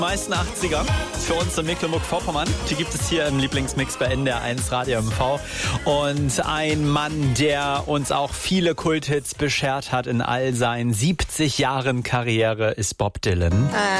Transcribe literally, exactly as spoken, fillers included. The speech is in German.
Meisten achtziger für uns in Mecklenburg-Vorpommern. Die gibt es hier im Lieblingsmix bei N D R eins Radio M V. Und ein Mann, der uns auch viele Kulthits beschert hat in all seinen siebzig Jahren Karriere, ist Bob Dylan.